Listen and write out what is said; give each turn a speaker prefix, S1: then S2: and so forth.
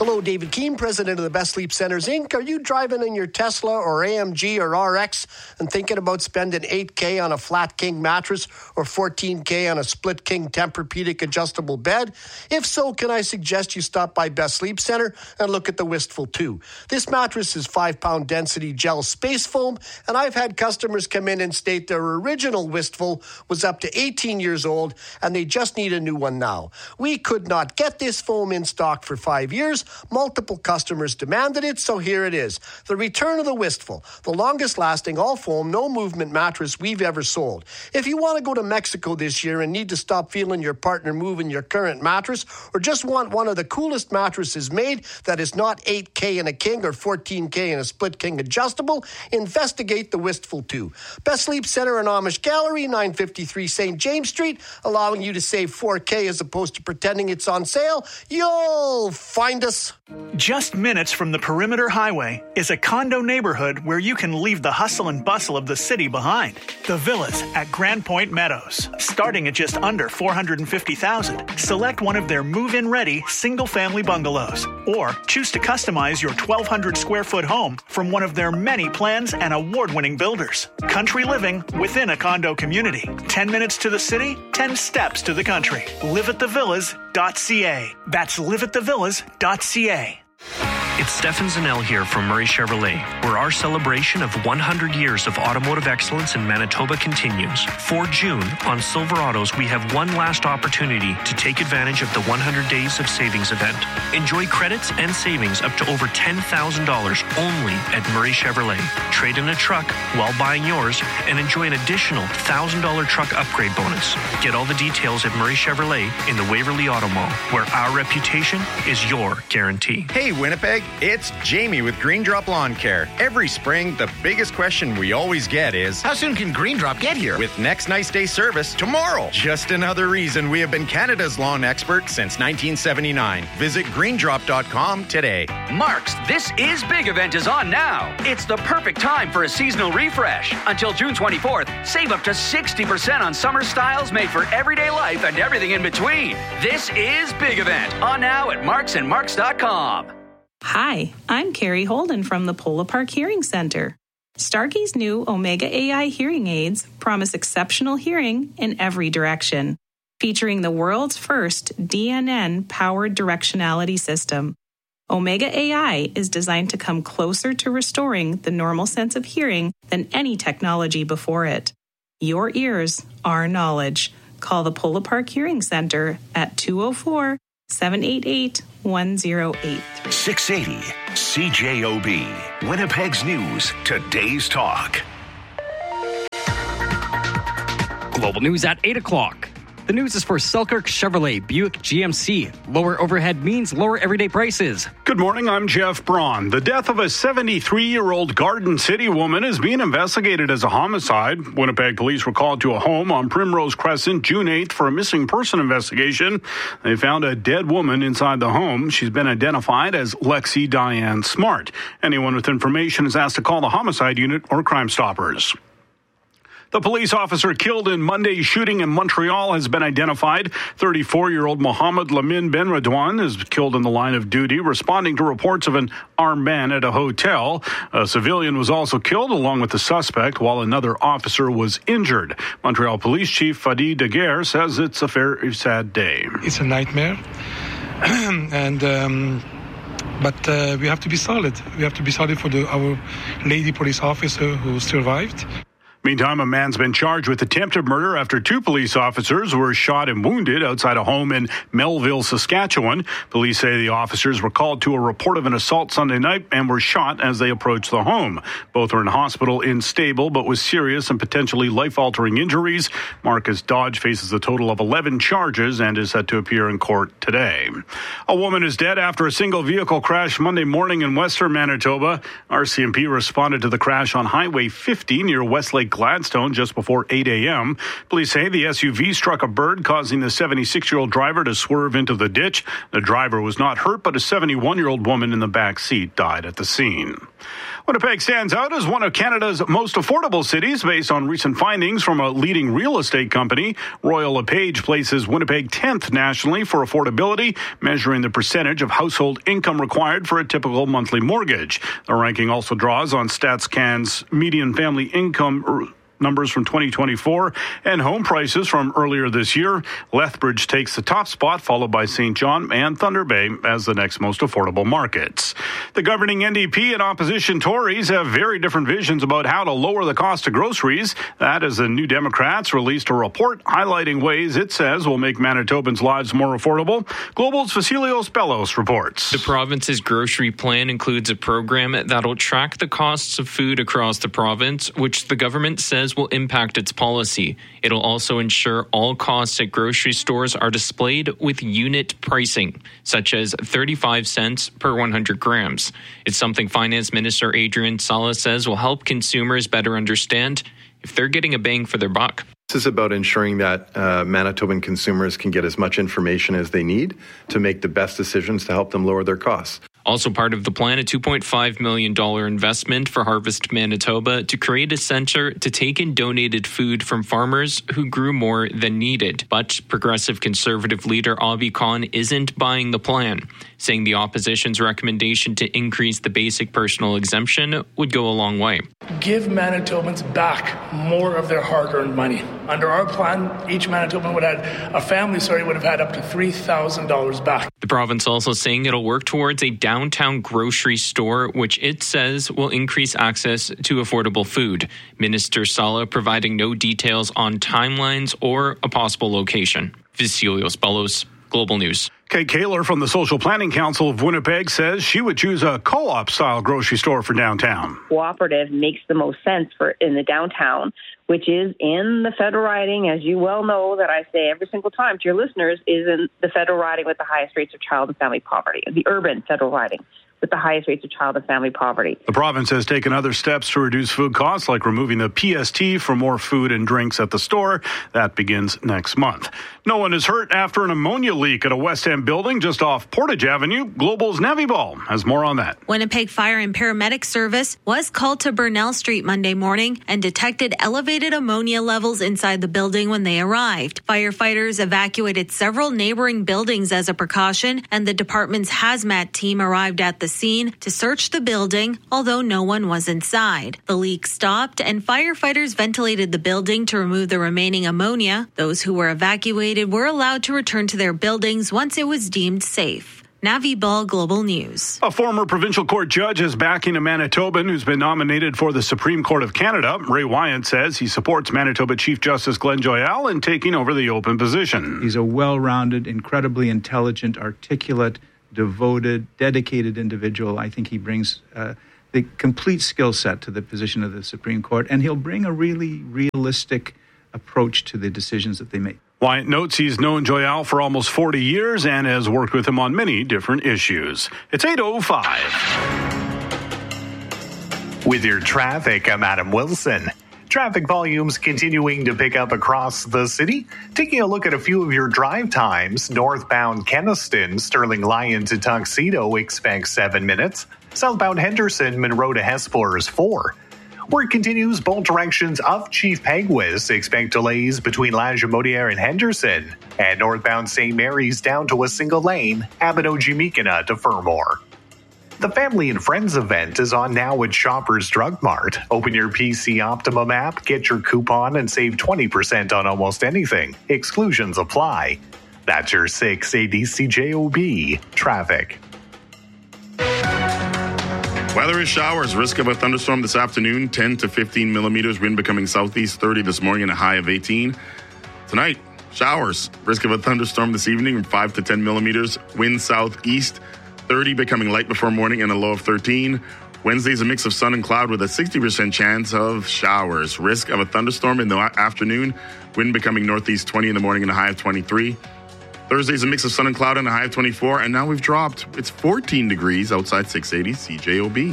S1: Hello, David Keane, president of the Best Sleep Centers, Inc. Are you driving in your Tesla or AMG or RX and thinking about spending $8,000 on a flat king mattress or $14,000 on a split king Tempur-Pedic adjustable bed? If so, can I suggest you stop by Best Sleep Center and look at the Wistful 2. This mattress is 5-pound density gel space foam, and I've had customers come in and state their original Wistful was up to 18 years old and they just need a new one now. We could not get this foam in stock for 5 years. Multiple customers demanded it, so here it is. The return of the Wistful, the longest lasting all foam, no movement mattress we've ever sold. If you want to go to Mexico this year and need to stop feeling your partner moving your current mattress, or just want one of the coolest mattresses made that is not $8,000 in a king or $14,000 in a split king adjustable, investigate the Wistful 2. Best Sleep Center and Amish Gallery, 953 St. James Street, allowing you to save $4,000 as opposed to pretending it's on sale. You'll find us.
S2: Just minutes from the Perimeter Highway is a condo neighborhood where you can leave the hustle and bustle of the city behind. The Villas at Grand Point Meadows. Starting at just under $450,000, select one of their move-in ready single-family bungalows, or choose to customize your 1,200 square foot home from one of their many plans and award-winning builders. Country living within a condo community. 10 minutes to the city, 10 steps to the country. liveatthevillas.ca. That's liveatthevillas.ca.
S3: It's Stefan Zanel here from Murray Chevrolet, where our celebration of 100 years of automotive excellence in Manitoba continues. For June, on Silverados, we have one last opportunity to take advantage of the 100 Days of Savings event. Enjoy credits and savings up to over $10,000 only at Murray Chevrolet. Trade in a truck while buying yours and enjoy an additional $1,000 truck upgrade bonus. Get all the details at Murray Chevrolet in the Waverly Auto Mall, where our reputation is your guarantee.
S4: Hey, Winnipeg. It's Jamie with Green Drop Lawn Care. Every spring, the biggest question we always get is,
S5: how soon can Green Drop get here?
S4: With next nice day service tomorrow. Just another reason we have been Canada's lawn expert since 1979. Visit greendrop.com today.
S6: Mark's This Is Big event is on now. It's the perfect time for a seasonal refresh. Until June 24th, save up to 60% on summer styles made for everyday life and everything in between. This Is Big event on now at marksandmarks.com.
S7: Hi, I'm Carrie Holden from the Polo Park Hearing Center. Starkey's new Omega AI hearing aids promise exceptional hearing in every direction, featuring the world's first DNN-powered directionality system. Omega AI is designed to come closer to restoring the normal sense of hearing than any technology before it. Your ears, our knowledge. Call the Polo Park Hearing Center at 204-788-108.
S8: 680 CJOB, Winnipeg's News, today's talk.
S9: Global News at 8 o'clock. The news is for Selkirk Chevrolet Buick GMC. Lower overhead means lower everyday prices.
S10: Good morning, I'm Jeff Braun. The death of a 73-year-old Garden City woman is being investigated as a homicide. Winnipeg police were called to a home on Primrose Crescent June 8th for a missing person investigation. They found a dead woman inside the home. She's been identified as Lexi Diane Smart. Anyone with information is asked to call the homicide unit or Crime Stoppers. The police officer killed in Monday's shooting in Montreal has been identified. 34-year-old Mohammed Lamin Benradwan is killed in the line of duty, responding to reports of an armed man at a hotel. A civilian was also killed along with the suspect, while another officer was injured. Montreal Police Chief Fadi Daguerre says it's a very sad day.
S11: It's a nightmare, but we have to be solid. We have to be solid for our lady police officer who survived.
S10: Meantime, a man's been charged with attempted murder after two police officers were shot and wounded outside a home in Melville, Saskatchewan. Police say the officers were called to a report of an assault Sunday night and were shot as they approached the home. Both are in hospital unstable, but with serious and potentially life-altering injuries. Marcus Dodge faces a total of 11 charges and is set to appear in court today. A woman is dead after a single vehicle crash Monday morning in western Manitoba. RCMP responded to the crash on Highway 50 near Westlake Gladstone just before 8 a.m. Police say the SUV struck a bird, causing the 76-year-old driver to swerve into the ditch. The driver was not hurt, but a 71-year-old woman in the back seat died at the scene. Winnipeg stands out as one of Canada's most affordable cities based on recent findings from a leading real estate company. Royal LePage places Winnipeg 10th nationally for affordability, measuring the percentage of household income required for a typical monthly mortgage. The ranking also draws on StatsCan's median family income numbers from 2024 and home prices from earlier this year. Lethbridge takes the top spot, followed by St. John and Thunder Bay as the next most affordable markets. The governing NDP and opposition Tories have very different visions about how to lower the cost of groceries. That as the New Democrats released a report highlighting ways it says will make Manitobans' lives more affordable. Global's Vasilios Bellos reports.
S5: The province's grocery plan includes a program that'll track the costs of food across the province, which the government says will impact its policy. It'll also ensure all costs at grocery stores are displayed with unit pricing, such as 35 cents per 100 grams. It's something Finance Minister Adrian Salas says will help consumers better understand if they're getting a bang for their buck.
S12: This is about ensuring that Manitoban consumers can get as much information as they need to make the best decisions to help them lower their costs.
S5: Also part of the plan, a $2.5 million investment for Harvest Manitoba to create a center to take in donated food from farmers who grew more than needed. But Progressive Conservative leader Avi Khan isn't buying the plan, saying the opposition's recommendation to increase the basic personal exemption would go a long way.
S13: Give Manitobans back more of their hard-earned money. Under our plan, each Manitoban would have had up to $3,000 back.
S5: The province also saying it'll work towards a downtown grocery store, which it says will increase access to affordable food. Minister Sala providing no details on timelines or a possible location. Vasilios Bellos, Global News.
S10: Kate Kaler from the Social Planning Council of Winnipeg says she would choose a co-op style grocery store for downtown.
S14: Cooperative makes the most sense for in the downtown, which is in the federal riding, as you well know that I say every single time to your listeners, is in the federal riding with the highest rates of child and family poverty, the urban federal riding with the highest rates of child and family poverty.
S10: The province has taken other steps to reduce food costs, like removing the PST for more food and drinks at the store. That begins next month. No one is hurt after an ammonia leak at a West End building just off Portage Avenue. Global's Navi Ball has more on that.
S15: Winnipeg Fire and Paramedic Service was called to Burnell Street Monday morning and detected elevated ammonia levels inside the building when they arrived. Firefighters evacuated several neighboring buildings as a precaution, and the department's hazmat team arrived at the scene to search the building, although no one was inside. The leak stopped, and firefighters ventilated the building to remove the remaining ammonia. Those who were evacuated were allowed to return to their buildings once it was deemed safe. Navi Ball, Global News.
S10: A former provincial court judge is backing a Manitoban who's been nominated for the Supreme Court of Canada. Ray Wyant says he supports Manitoba Chief Justice Glenn Joyal in taking over the open position.
S16: He's a well-rounded, incredibly intelligent, articulate, devoted, dedicated individual. I think he brings the complete skill set to the position of the Supreme Court, and he'll bring a really realistic approach to the decisions that they make.
S10: Wyant notes he's known Joyal for almost 40 years and has worked with him on many different issues. It's 8:05.
S17: With your traffic, I'm Adam Wilson. Traffic volumes continuing to pick up across the city. Taking a look at a few of your drive times. Northbound Kenaston, Sterling Lion to Tuxedo, expect 7 minutes. Southbound Henderson, Monroe to Hespeler 4. Work continues both directions of Chief Peguis. Expect delays between La Jamodiere and Henderson. And northbound St. Mary's down to a single lane, Abino-Jimikina to Fermor. The Family and Friends event is on now at Shoppers Drug Mart. Open your PC Optimum app, get your coupon, and save 20% on almost anything. Exclusions apply. That's your 680 CJOB traffic.
S18: Weather is showers. Risk of a thunderstorm this afternoon, 10 to 15 millimeters. Wind becoming southeast, 30 this morning, and a high of 18. Tonight, showers. Risk of a thunderstorm this evening, 5 to 10 millimeters. Wind southeast, 30 becoming light before morning, and a low of 13. Wednesday's a mix of sun and cloud with a 60% chance of showers. Risk of a thunderstorm in the afternoon. Wind becoming northeast, 20 in the morning, and a high of 23. Thursday's a mix of sun and cloud and a high of 24, and now we've dropped. It's 14 degrees outside 680 CJOB.